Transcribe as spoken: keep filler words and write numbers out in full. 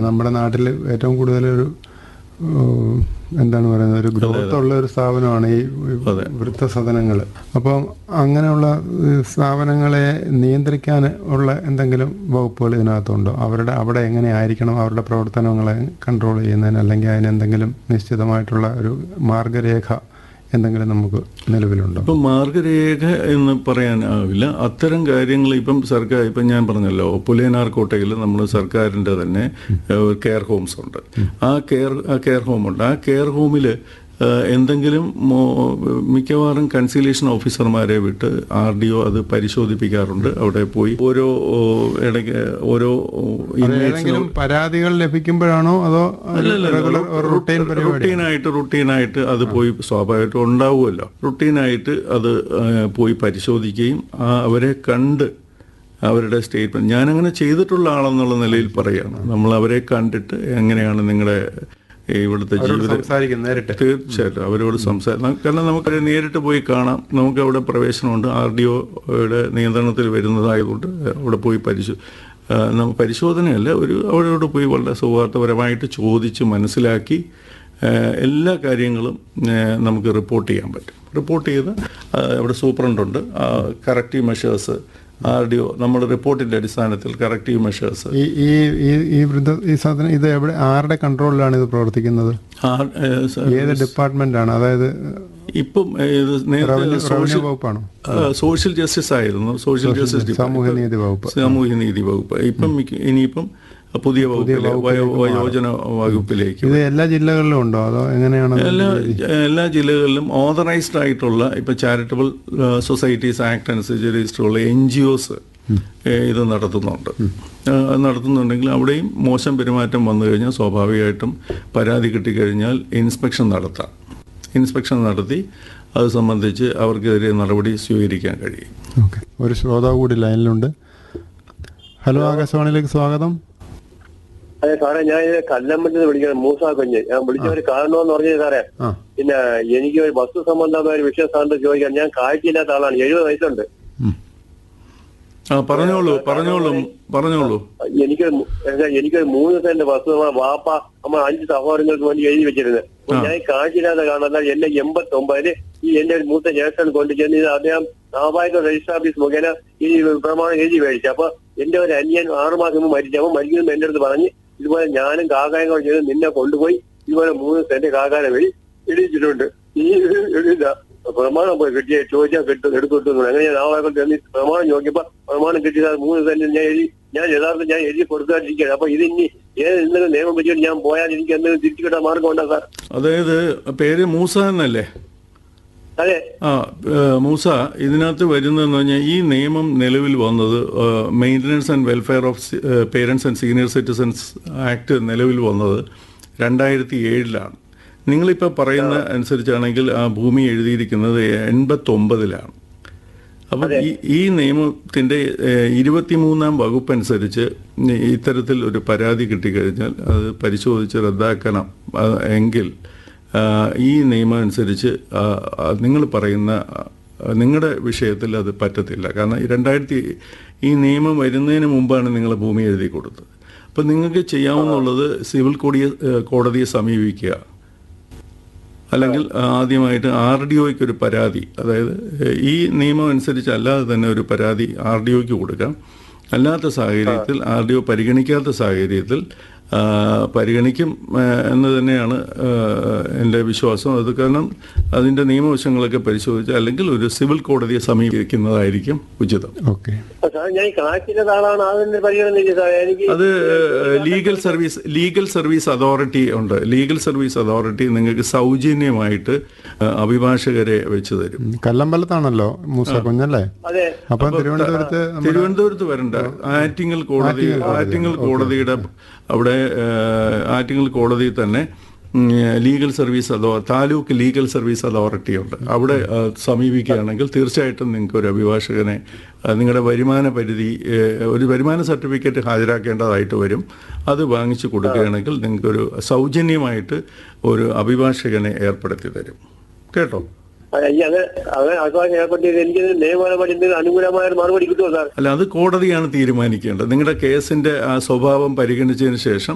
നമ്മുടെ നാട്ടിൽ ഏറ്റവും കൂടുതൽ ഒരു ഏഹ്, എന്താണ് പറയുന്നത്, ഒരു ഗ്രോത്ത് ഉള്ള ഒരു സ്ഥാപനമാണ് ഈ വൃദ്ധസദനങ്ങൾ. അപ്പം അങ്ങനെയുള്ള ഏഹ്, സ്ഥാപനങ്ങളെ നിയന്ത്രിക്കാൻ ഉള്ള എന്തെങ്കിലും വകുപ്പുകൾ ഇതിനകത്തുണ്ടോ? അവരുടെ അവിടെ എങ്ങനെ ആയിരിക്കണം അവരുടെ പ്രവർത്തനങ്ങളെ കൺട്രോൾ ചെയ്യുന്നതിന്, അല്ലെങ്കിൽ അതിനെന്തെങ്കിലും നിശ്ചിതമായിട്ടുള്ള ഒരു മാർഗരേഖ എന്തെങ്കിലും നമുക്ക് നിലവിലുണ്ടോ? ഇപ്പം മാർഗരേഖ എന്ന് പറയാനാവില്ല. അത്തരം കാര്യങ്ങൾ ഇപ്പം സർക്കാർ, ഇപ്പം ഞാൻ പറഞ്ഞല്ലോ, പുലിയനാർ കോട്ടയിൽ നമ്മൾ സർക്കാരിൻ്റെ തന്നെ ഏഹ്, കെയർ ഹോംസ് ഉണ്ട്. ആ കെയർ ആ കെയർ ഹോമുണ്ട്. ആ കെയർ ഹോമിൽ എന്തെങ്കിലും മോ- മിക്കവാറും കൺസീലേഷൻ ഓഫീസർമാരെ വിട്ട് ആർ ഡി ഒ അത് പരിശോധിപ്പിക്കാറുണ്ട്. അവിടെ പോയി ഓരോ ഓ, ഇടയ്ക്ക് ഓരോ ഏതെങ്കിലും പരാതികൾ ലഭിക്കുമ്പോഴാണോ അതോ റെഗുലർ റുട്ടീൻ പരിപാടി? റുട്ടീനായിട്ട് റുട്ടീനായിട്ട് അത് പോയി സ്വാഭാവികമായിട്ടും ഉണ്ടാവുമല്ലോ. റുട്ടീനായിട്ട് അത് ആ, പോയി പരിശോധിക്കുകയും ആ, അവരെ കണ്ട് അവരുടെ സ്റ്റേറ്റ്മെന്റ്, ഞാനങ്ങനെ ചെയ്തിട്ടുള്ള ആളെന്നുള്ള നിലയിൽ പറയുകയാണ്. നമ്മൾ അവരെ കണ്ടിട്ട് എങ്ങനെയാണ് നിങ്ങളുടെ ഇവിടുത്തെ ജീവിതം സംസാരിക്കും നേരിട്ട്. തീർച്ചയായിട്ടും അവരോട് സംസാരിക്കാം. കാരണം നമുക്ക് നേരിട്ട് പോയി കാണാം. നമുക്ക് അവിടെ പ്രവേശനമുണ്ട്. ആർ ഡി ഒയുടെ നിയന്ത്രണത്തിൽ വരുന്നതായതുകൊണ്ട് അവിടെ പോയി പരിശോ നമ്മ പരിശോധനയല്ല, ഒരു അവരോട് പോയി വളരെ സൗഹാർദ്ദപരമായിട്ട് ചോദിച്ച് മനസ്സിലാക്കി എല്ലാ കാര്യങ്ങളും നമുക്ക് റിപ്പോർട്ട് ചെയ്യാൻ പറ്റും. റിപ്പോർട്ട് ചെയ്ത് അവിടെ സൂപ്രണ്ടുണ്ട്. Corrective measures R D O നമ്മുടെ റിപ്പോർട്ടിന്റെ അടിസ്ഥാനത്തിൽ കറക്റ്റീവ് മെഷേഴ്സ്. ഈ ഈ ഈ വൃദ്ധ ഈ സാധനം ഇത് എവിടെ, ആരുടെ കൺട്രോളിലാണ് ഇത് പ്രവർത്തിക്കുന്നത്? ഏത് ഡിപ്പാർട്ട്മെന്റ് ആണ്? അതായത് ഇപ്പം റവന്യൂ വകുപ്പാണോ? സോഷ്യൽ ജസ്റ്റിസ് ആയിരുന്നു. സോഷ്യൽ ജസ്റ്റിസ് സാമൂഹ്യനീതി വകുപ്പ്. സാമൂഹ്യനീതി വകുപ്പ്. ഇപ്പം ഇനിയിപ്പം പുതിയ വകുപ്പിലെ വയോജന വകുപ്പിലേക്ക്. ഇത് എല്ലാ ജില്ലകളിലും ഉണ്ടോ അതോ എങ്ങനെയാണ്? എല്ലാ എല്ലാ ജില്ലകളിലും ഓതറൈസ്ഡ് ആയിട്ടുള്ള ഇപ്പം ചാരിറ്റബിൾ സൊസൈറ്റീസ് ആക്ട് അനുസരിച്ച് രജിസ്റ്ററുള്ള എൻ ജി ഒസ് ഇത് നടത്തുന്നുണ്ട്. നടത്തുന്നുണ്ടെങ്കിൽ അവിടെയും മോശം പെരുമാറ്റം വന്നു കഴിഞ്ഞാൽ സ്വാഭാവികമായിട്ടും പരാതി കിട്ടിക്കഴിഞ്ഞാൽ ഇൻസ്പെക്ഷൻ നടത്താം. ഇൻസ്പെക്ഷൻ നടത്തി അത് സംബന്ധിച്ച് അവർക്കെതിരെ നടപടി സ്വീകരിക്കാൻ കഴിയും. ഓക്കെ, ഒരു ശ്രോതാവ് കൂടി ലൈനിലുണ്ട്. ഹലോ, ആകാശവാണിയിലേക്ക് സ്വാഗതം. അതെ സാറേ, ഞാൻ ഇത് കല്ലമ്പറ്റിൽ നിന്ന് വിളിക്കണം, മൂസ കുഞ്ഞ്. ഞാൻ വിളിച്ച ഒരു കാരണമെന്ന് പറഞ്ഞത് സാറേ, പിന്നെ എനിക്ക് ഒരു വസ്തു സംബന്ധമായ ഒരു വിഷയം സാറിന് ചോദിക്കാൻ. ഞാൻ കാഴ്ചയില്ലാത്ത ആളാണ്, എഴുപത് വയസ്സുണ്ട്. പറഞ്ഞോളൂ പറഞ്ഞോളൂ പറഞ്ഞോളൂ എനിക്ക് എനിക്കൊരു മൂന്ന് സെന്റ് വസ്തു വാപ്പ നമ്മൾ അഞ്ച് സഹോദരങ്ങൾക്ക് വേണ്ടി എഴുതി വെച്ചിരുന്നത്. ഞാൻ കാഴ്ചയില്ലാത്ത കാരണം എന്നെ എൺപത്തി ഒമ്പതില് ഈ എന്റെ ഒരു മൂത്ത ജ്യേഷ്ഠൻ കൊണ്ടു ചെന്ന് ഇത് അദ്ദേഹം സ്വാഭാവിക രജിസ്റ്റർ ഓഫീസ് മുഖേന ഈ പ്രമാണം എഴുതി മേടിച്ചു. അപ്പൊ എന്റെ ഒരു അനിയൻ ആറുമാസം മുമ്പ് മരിച്ചു. അപ്പൊ മരിക്കുമ്പോൾ എന്റെ അടുത്ത് പറഞ്ഞ് ഇതുപോലെ ഞാനും കാക്കായും കൂടെ ചെയ്ത് നിന്നെ കൊണ്ടുപോയി ഇതുപോലെ മൂന്ന് സെന്റ് കാക്കാനെ വഴി എഴുതിച്ചിട്ടുണ്ട്. ഈ എഴുതില്ല പ്രമാണം പോയി കിട്ടിയ ചോദിച്ചാൽ കിട്ടും എടുത്തു. അങ്ങനെ ഞാൻ നാളെ കൊണ്ട് പ്രമാണം നോക്കിയപ്പോ പ്രമാണം കിട്ടിയത് മൂന്ന് സെന്റ് ഞാൻ എഴുതി ഞാൻ യഥാർത്ഥം ഞാൻ എഴുതി കൊടുക്കാതിരിക്കുകയാണ്. അപ്പൊ ഇത് ഇനി ഏത് എന്തെങ്കിലും നിയമം വെച്ചിട്ട് ഞാൻ പോയാൽ എനിക്ക് എന്തെങ്കിലും തിരിച്ചു കിട്ടാൻ മാർഗം ഉണ്ടോ സാർ? അതായത് പേര് മൂസ എന്നല്ലേ? അതെ. ആ മൂസ, ഇതിനകത്ത് വരുന്നതെന്ന് പറഞ്ഞാൽ ഈ നിയമം നിലവിൽ വന്നത് maintenance and welfare of parents and senior citizens act നിലവിൽ വന്നത് രണ്ടായിരത്തി ഏഴിലാണ്. നിങ്ങളിപ്പോൾ പറയുന്ന അനുസരിച്ചാണെങ്കിൽ ആ ഭൂമി എഴുതിയിരിക്കുന്നത് എൺപത്തൊമ്പതിലാണ്. അപ്പം ഈ ഈ നിയമത്തിൻ്റെ ഇരുപത്തിമൂന്നാം വകുപ്പ് അനുസരിച്ച് ഇത്തരത്തിൽ ഒരു പരാതി കിട്ടിക്കഴിഞ്ഞാൽ അത് പരിശോധിച്ച് റദ്ദാക്കണം എങ്കിൽ ഈ നിയമം അനുസരിച്ച് നിങ്ങൾ പറയുന്ന നിങ്ങളുടെ വിഷയത്തിൽ അത് പറ്റത്തില്ല. കാരണം രണ്ടായിരത്തി ഈ നിയമം വരുന്നതിന് മുമ്പാണ് നിങ്ങൾ ഭൂമി എഴുതി കൊടുത്തത്. അപ്പം നിങ്ങൾക്ക് ചെയ്യാവുന്നുള്ളത് സിവിൽ കോടതിയെ കോടതിയെ സമീപിക്കുക, അല്ലെങ്കിൽ ആദ്യമായിട്ട് ആർ ഡി ഒയ്ക്ക് ഒരു പരാതി, അതായത് ഈ നിയമം അനുസരിച്ച് അല്ലാതെ തന്നെ ഒരു പരാതി ആർ ഡി ഒയ്ക്ക് കൊടുക്കാം. അല്ലാത്ത സാഹചര്യത്തിൽ ആർ ഡി ഒ പരിഗണിക്കാത്ത സാഹചര്യത്തിൽ പരിഗണിക്കും എന്ന് തന്നെയാണ് എൻ്റെ വിശ്വാസം. അത് കാരണം അതിൻ്റെ നിയമവശങ്ങളൊക്കെ പരിശോധിച്ച് അല്ലെങ്കിൽ ഒരു സിവിൽ കോടതിയെ സമീപിക്കുന്നതായിരിക്കും ഉചിതം. ഓക്കെ, അത് legal service legal service authority ഉണ്ട്. ലീഗൽ സർവീസ് അതോറിറ്റി നിങ്ങൾക്ക് സൗജന്യമായിട്ട് അഭിഭാഷകരെ വെച്ച് തരും. കല്ലമ്പലത്താണല്ലോ മൂസ കുഞ്ഞല്ലേ? അപ്പം തിരുവനന്തപുരത്ത് തിരുവനന്തപുരത്ത് വരണ്ട, ആറ്റിങ്ങൽ കോടതി ആറ്റിങ്ങൽ കോടതിയുടെ അവിടെ ആറ്റിങ്ങൽ കോടതിയിൽ തന്നെ ലീഗൽ സർവീസ് അതോ താലൂക്ക് ലീഗൽ സർവീസ് അതോറിറ്റി ഉണ്ട്. അവിടെ സമീപിക്കുകയാണെങ്കിൽ തീർച്ചയായിട്ടും നിങ്ങൾക്ക് ഒരു അഭിഭാഷകനെ, നിങ്ങളുടെ വരുമാന പരിധി ഒരു വരുമാന സർട്ടിഫിക്കറ്റ് ഹാജരാക്കേണ്ടതായിട്ട് വരും. അത് വാങ്ങിച്ചു കൊടുക്കുകയാണെങ്കിൽ നിങ്ങൾക്കൊരു സൗജന്യമായിട്ട് ഒരു അഭിഭാഷകനെ ഏർപ്പെടുത്തി തരും. കേട്ടോ? അല്ല, അത് കോടതിയാണ് തീരുമാനിക്കേണ്ടത്. നിങ്ങളുടെ കേസിന്റെ ആ സ്വഭാവം പരിഗണിച്ചതിന് ശേഷം